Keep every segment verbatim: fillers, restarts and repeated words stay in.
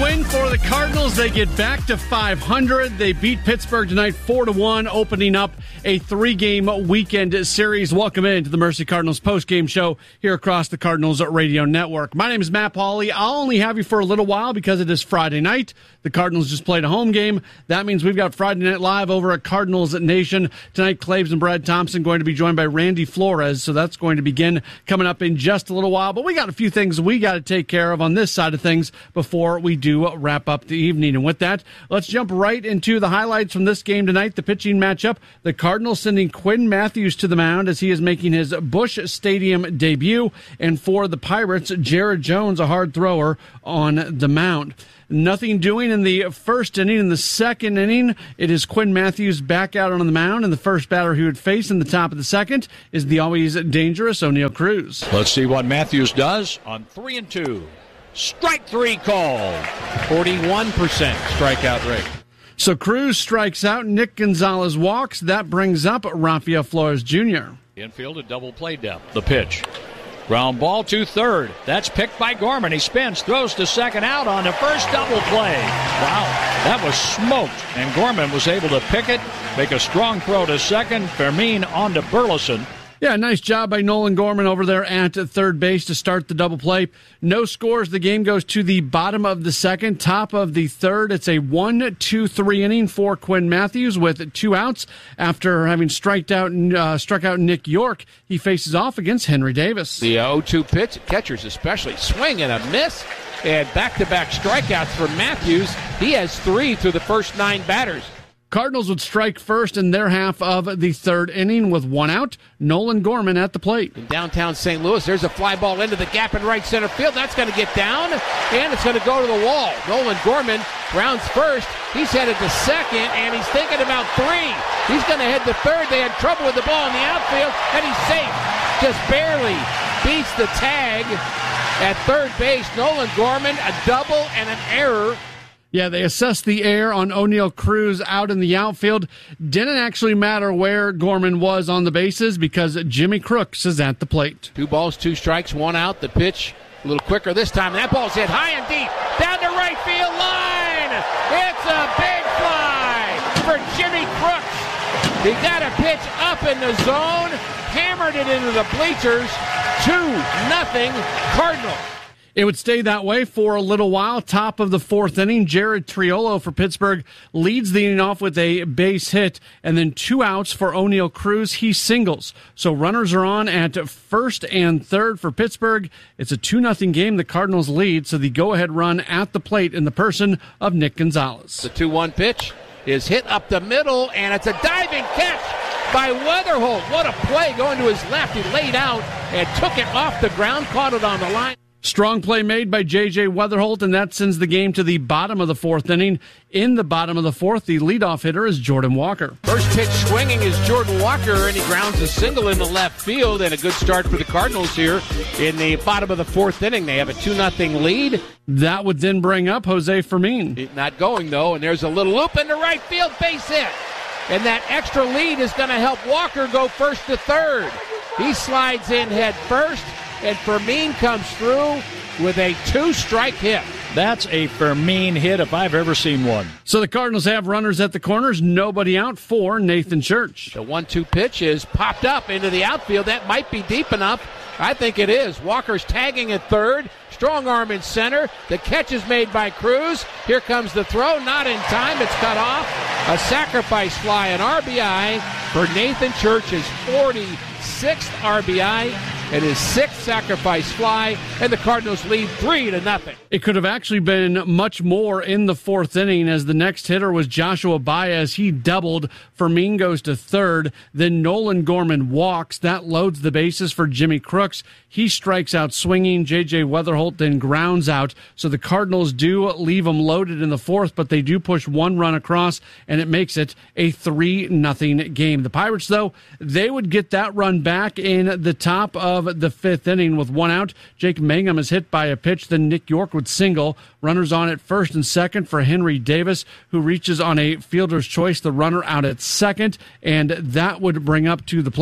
win for the Cardinals. They get back to five hundred. They beat Pittsburgh tonight four to one, opening up a three-game weekend series. Welcome in to the Mercy Cardinals post-game show here across the Cardinals Radio Network. My name is Matt Pauley. I'll only have you for a little while because it is Friday night. The Cardinals just played a home game. That means we've got Friday Night Live over at Cardinals Nation. Tonight, Claves and Brad Thompson going to be joined by Randy Flores, so that's going to begin coming up in just a little while. But we got a few things we got to take care of on this side of things before we do wrap up the evening. And with that, let's jump right into the highlights from this game tonight, the pitching matchup. The Cardinals sending Quinn Matthews to the mound as he is making his Busch Stadium debut. And for the Pirates, Jared Jones, a hard thrower, on the mound. Nothing doing in the first inning. In the second inning, it is Quinn Matthews back out on the mound, and the first batter he would face in the top of the second is the always dangerous Oneil Cruz. Let's see what Matthews does on three and two. Strike three called. forty-one percent strikeout rate. So Cruz strikes out. Nick Gonzalez walks. That brings up Rafael Flores Junior Infield, a double play down. The pitch. Ground ball to third. That's picked by Gorman. He spins, throws to second, out on the first double play. Wow, that was smoked. And Gorman was able to pick it, make a strong throw to second. Fermin on to Burleson. Yeah, nice job by Nolan Gorman over there at third base to start the double play. No scores. The game goes to the bottom of the second, top of the third. It's a one two three inning for Quinn Matthews with two outs. After having striked out, uh, struck out Nick York, he faces off against Henry Davis. The oh two pitch, catchers especially, swing and a miss. And back-to-back strikeouts for Matthews. He has three through the first nine batters. Cardinals would strike first in their half of the third inning with one out. Nolan Gorman at the plate. In downtown Saint Louis, there's a fly ball into the gap in right center field. That's going to get down, and it's going to go to the wall. Nolan Gorman rounds first. He's headed to second, and he's thinking about three. He's going to head to third. They had trouble with the ball in the outfield, and he's safe. Just barely beats the tag at third base. Nolan Gorman, a double and an error. Yeah, they assessed the error on Oneil Cruz out in the outfield. Didn't actually matter where Gorman was on the bases because Jimmy Crooks is at the plate. Two balls, two strikes, one out. The pitch a little quicker this time. That ball's hit high and deep down the right field line. It's a big fly for Jimmy Crooks. He got a pitch up in the zone, hammered it into the bleachers. two nothing Cardinals. It would stay that way for a little while. Top of the fourth inning, Jared Triolo for Pittsburgh leads the inning off with a base hit, and then two outs for Oneil Cruz. He singles. So runners are on at first and third for Pittsburgh. It's a two nothing game. The Cardinals lead, so the go-ahead run at the plate in the person of Nick Gonzalez. The two one pitch is hit up the middle, and it's a diving catch by Weatherholt. What a play going to his left. He laid out and took it off the ground, caught it on the line. Strong play made by J J Weatherholt, and that sends the game to the bottom of the fourth inning. In the bottom of the fourth, the leadoff hitter is Jordan Walker. First pitch swinging is Jordan Walker, and he grounds a single in the left field, and a good start for the Cardinals here in the bottom of the fourth inning. They have a two nothing lead. That would then bring up Jose Fermin. Not going, though, and there's a little loop into right field, base hit. And that extra lead is going to help Walker go first to third. He slides in head first, and Fermin comes through with a two-strike hit. That's a Fermin hit if I've ever seen one. So the Cardinals have runners at the corners, nobody out for Nathan Church. The one two pitch is popped up into the outfield. That might be deep enough. I think it is. Walker's tagging at third. Strong arm in center. The catch is made by Cruz. Here comes the throw. Not in time. It's cut off. A sacrifice fly, an R B I for Nathan Church, his forty-sixth R B I and his sixth sacrifice fly, and the Cardinals lead three to nothing. It could have actually been much more in the fourth inning as the next hitter was Joshua Baez. He doubled. Fermin goes to third. Then Nolan Gorman walks. That loads the bases for Jimmy Crooks. He strikes out swinging. J J Weatherholt then grounds out. So the Cardinals do leave them loaded in the fourth, but they do push one run across, and it makes it a three nothing game. The Pirates, though, they would get that run back in the top of the fifth inning with one out. Jake Mangum is hit by a pitch. Then Nick York would single. Runners on at first and second for Henry Davis, who reaches on a fielder's choice, the runner out at second, and that would bring up to the plate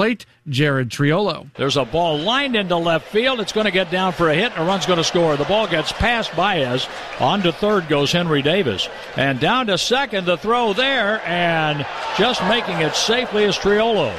Jared Triolo. There's a ball lined into left field. It's going to get down for a hit, and a run's going to score. The ball gets past Baez. On to third goes Henry Davis. And down to second, the throw there, and just making it safely is Triolo.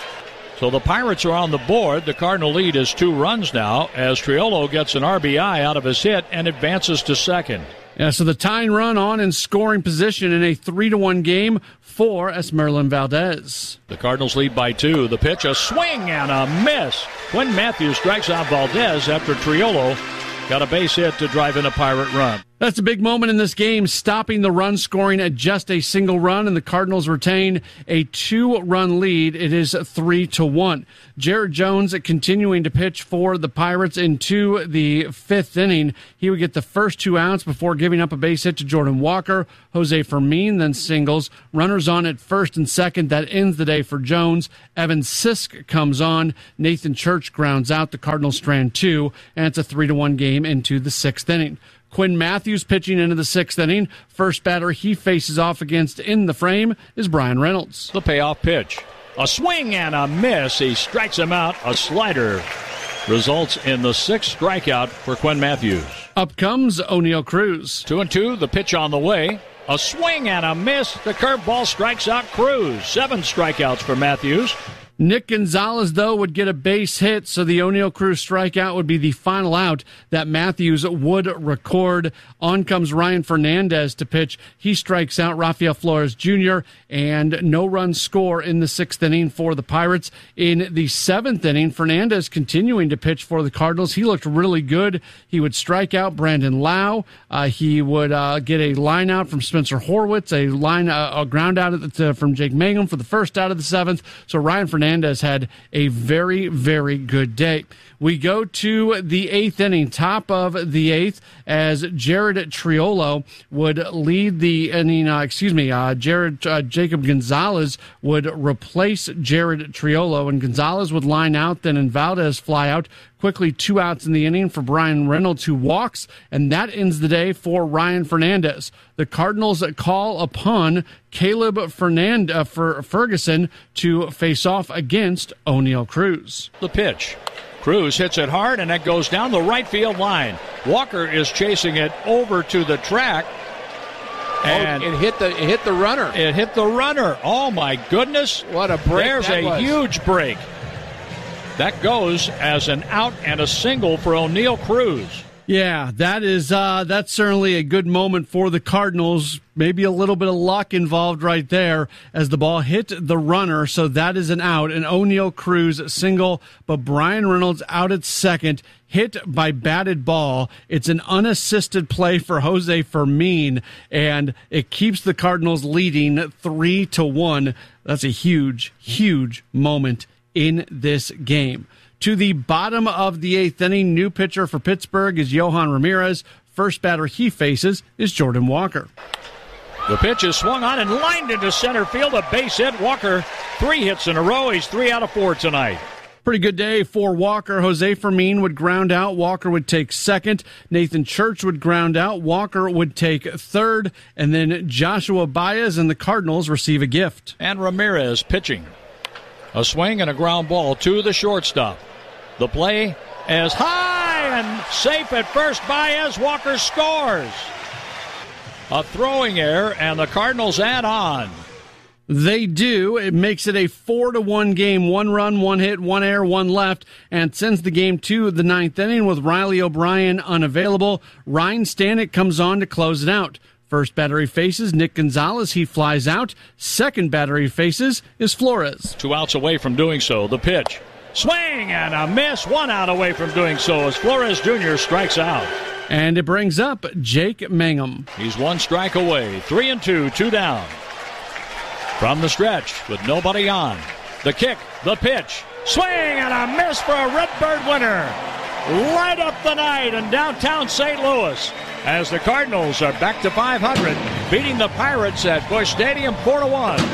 So the Pirates are on the board. The Cardinal lead is two runs now as Triolo gets an R B I out of his hit and advances to second. Yeah, so the tying run on in scoring position in a three to one game for Esmeralyn Valdez. The Cardinals lead by two. The pitch, a swing and a miss. Quinn Matthews strikes out Valdez after Triolo got a base hit to drive in a Pirate run. That's a big moment in this game, stopping the run scoring at just a single run, and the Cardinals retain a two-run lead. It is three to one. Jared Jones continuing to pitch for the Pirates into the fifth inning. He would get the first two outs before giving up a base hit to Jordan Walker. Jose Fermin then singles. Runners on at first and second. That ends the day for Jones. Evan Sisk comes on. Nathan Church grounds out. The Cardinals strand two, and it's a three to one game into the sixth inning. Quinn Matthews pitching into the sixth inning. First batter he faces off against in the frame is Brian Reynolds. The payoff pitch. A swing and a miss. He strikes him out. A slider results in the sixth strikeout for Quinn Matthews. Up comes O'Neill Cruz. Two and two. The pitch on the way. A swing and a miss. The curveball strikes out Cruz. Seven strikeouts for Matthews. Nick Gonzalez, though, would get a base hit, so the O'Neill Cruz strikeout would be the final out that Matthews would record. On comes Ryan Fernandez to pitch. He strikes out Rafael Flores Junior, and no run score in the sixth inning for the Pirates. In the seventh inning, Fernandez continuing to pitch for the Cardinals. He looked really good. He would strike out Brandon Lau. Uh, he would uh, get a line out from Spencer Horwitz, a line uh, a ground out at the, from Jake Mangum for the first out of the seventh. So Ryan Fernandez Fernandez had a very, very good day. We go to the eighth inning, top of the eighth, as Jared Triolo would lead the inning. Uh, excuse me, uh, Jared uh, Jacob Gonzalez would replace Jared Triolo, and Gonzalez would line out, then and Valdez fly out. Quickly, two outs in the inning for Brian Reynolds, who walks, and that ends the day for Ryan Fernandez. The Cardinals call upon Caleb Fernand- uh, for Ferguson to face off against O'Neill Cruz. The pitch. Cruz hits it hard, and that goes down the right field line. Walker is chasing it over to the track. And oh, it hit the it hit the runner. It hit the runner. Oh, my goodness. What a break. There's that a was. huge break. That goes as an out and a single for O'Neill Cruz. Yeah, that is uh, that's certainly a good moment for the Cardinals. Maybe a little bit of luck involved right there as the ball hit the runner. So that is an out. An O'Neill Cruz single, but Brian Reynolds out at second, hit by batted ball. It's an unassisted play for Jose Fermin, and it keeps the Cardinals leading three to one. That's a huge, huge moment in this game. To the bottom of the eighth inning, new pitcher for Pittsburgh is Johan Ramirez. First batter he faces is Jordan Walker. The pitch is swung on and lined into center field. A base hit. Walker, three hits in a row. He's three out of four tonight. Pretty good day for Walker. Jose Fermin would ground out. Walker would take second. Nathan Church would ground out. Walker would take third. And then Joshua Baez and the Cardinals receive a gift. And Ramirez pitching. A swing and a ground ball to the shortstop. The play is high and safe at first. Baez. Walker scores. A throwing error, and the Cardinals add on. They do. It makes it a four to one game. One run, one hit, one error, one left, and sends the game to the ninth inning with Riley O'Brien unavailable. Ryan Stanek comes on to close it out. First batter he faces Nick Gonzalez. He flies out. Second batter he faces is Flores. Two outs away from doing so. The pitch. Swing and a miss. One out away from doing so as Flores Junior strikes out. And it brings up Jake Mangum. He's one strike away. Three and two, two down. From the stretch with nobody on. The kick, the pitch. Swing and a miss for a Redbird winner. Light up the night in downtown Saint Louis as the Cardinals are back to five hundred, beating the Pirates at Busch Stadium four to one.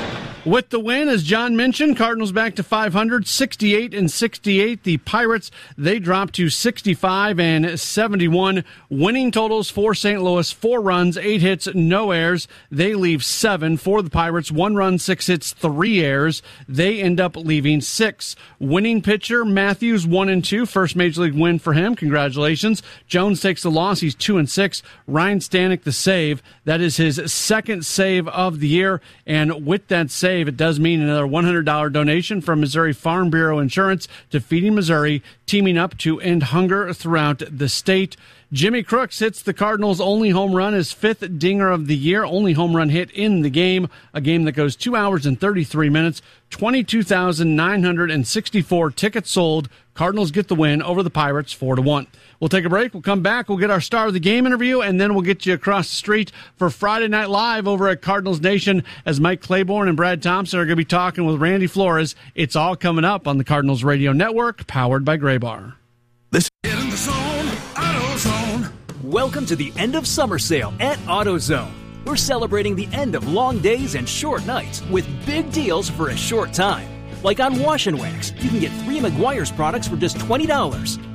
With the win, as John mentioned, Cardinals back to five hundred, sixty-eight and sixty-eight. The Pirates, they dropped to sixty-five and seventy-one. Winning totals for Saint Louis, four runs, eight hits, no errors. They leave seven. For the Pirates, one run, six hits, three errors. They end up leaving six. Winning pitcher, Matthews, one and two. First major league win for him. Congratulations. Jones takes the loss. He's two and six. Ryan Stanek, the save. That is his second save of the year. And with that save, it does mean another one hundred dollars donation from Missouri Farm Bureau Insurance to Feeding Missouri, teaming up to end hunger throughout the state. Jimmy Crooks hits the Cardinals' only home run, his fifth dinger of the year, only home run hit in the game, a game that goes two hours and thirty-three minutes, twenty-two thousand nine hundred sixty-four tickets sold. Cardinals get the win over the Pirates four to one. We'll take a break. We'll come back. We'll get our Star of the Game interview, and then we'll get you across the street for Friday Night Live over at Cardinals Nation as Mike Claiborne and Brad Thompson are going to be talking with Randy Flores. It's all coming up on the Cardinals Radio Network, powered by Graybar. This in the zone, AutoZone. Welcome to the end of summer sale at AutoZone. We're celebrating the end of long days and short nights with big deals for a short time. Like on Wash and Wax, you can get three Meguiar's products for just twenty dollars.